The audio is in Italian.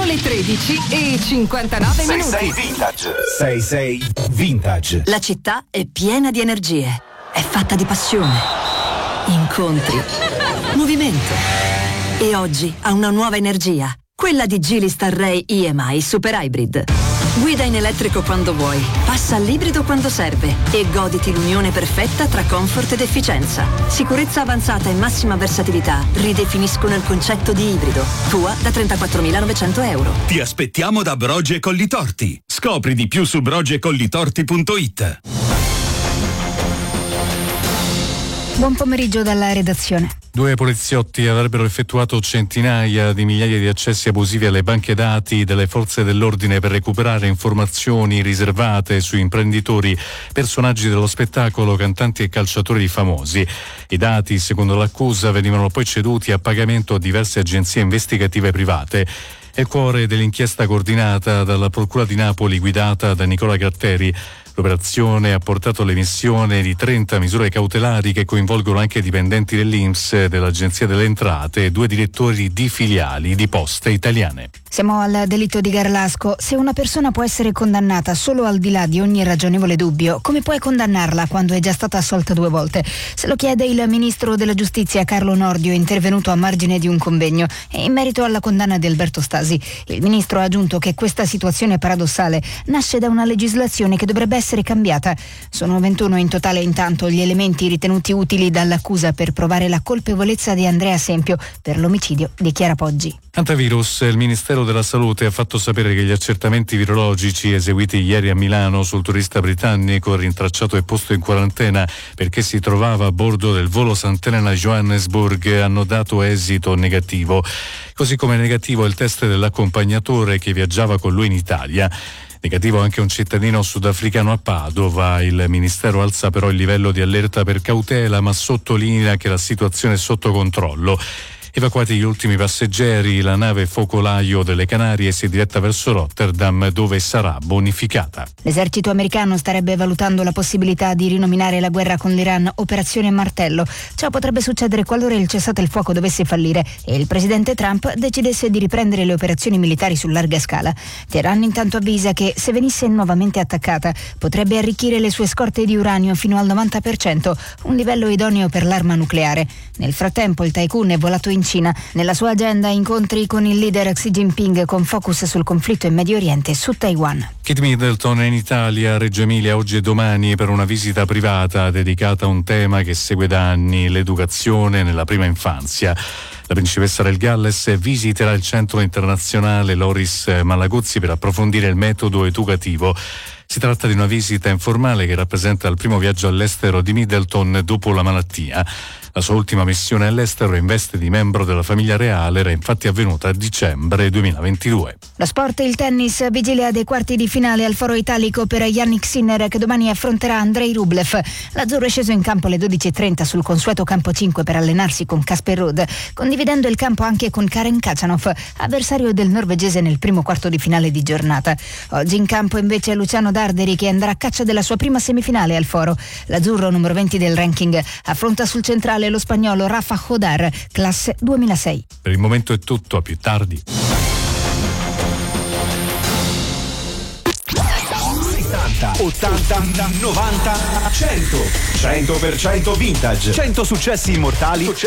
le 13:59 minuti. 66 Vintage. 66 Vintage. La città è piena di energie. È fatta di passione, incontri, movimento. E oggi ha una nuova energia. Quella di Geely Starray EMI Super Hybrid. Guida in elettrico quando vuoi, passa all'ibrido quando serve e goditi l'unione perfetta tra comfort ed efficienza. Sicurezza avanzata e massima versatilità ridefiniscono il concetto di ibrido. Tua da 34.900 euro. Ti aspettiamo da Brogi Collitorti. Scopri di più su brogicollitorti.it. Buon pomeriggio dalla redazione. 2 poliziotti avrebbero effettuato centinaia di migliaia di accessi abusivi alle banche dati delle forze dell'ordine per recuperare informazioni riservate su imprenditori, personaggi dello spettacolo, cantanti e calciatori famosi. I dati, secondo l'accusa, venivano poi ceduti a pagamento a diverse agenzie investigative private. È il cuore dell'inchiesta coordinata dalla Procura di Napoli guidata da Nicola Gratteri. L'operazione ha portato all'emissione di 30 misure cautelari che coinvolgono anche dipendenti dell'INPS, dell'Agenzia delle Entrate e 2 direttori di filiali di Poste Italiane. Siamo al delitto di Garlasco. Se una persona può essere condannata solo al di là di ogni ragionevole dubbio, come puoi condannarla quando è già stata assolta 2 volte? Se lo chiede il ministro della Giustizia Carlo Nordio, intervenuto a margine di un convegno in merito alla condanna di Alberto Stasi. Il ministro ha aggiunto che questa situazione paradossale nasce da una legislazione che dovrebbe essere cambiata. Sono 21 in totale intanto gli elementi ritenuti utili dall'accusa per provare la colpevolezza di Andrea Sempio per l'omicidio di Chiara Poggi. Antivirus, il Ministero della Salute ha fatto sapere che gli accertamenti virologici eseguiti ieri a Milano sul turista britannico rintracciato e posto in quarantena perché si trovava a bordo del volo Sant'Elena-Johannesburg hanno dato esito negativo. Così come negativo il test dell'accompagnatore che viaggiava con lui in Italia. Negativo anche un cittadino sudafricano a Padova. Il Ministero alza però il livello di allerta per cautela, ma sottolinea che la situazione è sotto controllo. Evacuati gli ultimi passeggeri, la nave focolaio delle Canarie si diretta verso Rotterdam, dove sarà bonificata. L'esercito americano starebbe valutando la possibilità di rinominare la guerra con l'Iran Operazione Martello. Ciò potrebbe succedere qualora il cessate il fuoco dovesse fallire e il presidente Trump decidesse di riprendere le operazioni militari su larga scala. Teheran intanto avvisa che se venisse nuovamente attaccata potrebbe arricchire le sue scorte di uranio fino al 90%, un livello idoneo per l'arma nucleare. Nel frattempo il tycoon è volato in Cina. Nella sua agenda incontri con il leader Xi Jinping con focus sul conflitto in Medio Oriente e su Taiwan. Kate Middleton è in Italia, a Reggio Emilia, oggi e domani per una visita privata dedicata a un tema che segue da anni, l'educazione nella prima infanzia. La principessa del Galles visiterà il centro internazionale Loris Malaguzzi per approfondire il metodo educativo. Si tratta di una visita informale che rappresenta il primo viaggio all'estero di Middleton dopo la malattia. La sua ultima missione all'estero in veste di membro della famiglia reale era infatti avvenuta a dicembre 2022. Lo sport e il tennis, vigilia dei quarti di finale al Foro Italico per Yannick Sinner che domani affronterà Andrei Rublev. L'azzurro è sceso in campo alle 12:30 sul consueto campo 5 per allenarsi con Casper Ruud, condividendo il campo anche con Karen Khachanov, avversario del norvegese nel primo quarto di finale di giornata. Oggi in campo invece Luciano Darderi che andrà a caccia della sua prima semifinale al Foro. L'azzurro, numero 20 del ranking, affronta sul centrale lo spagnolo Rafa Jodar, classe 2006. Per il momento è tutto, a più tardi. 70, 80, 90, 100. 100% vintage. 100 successi immortali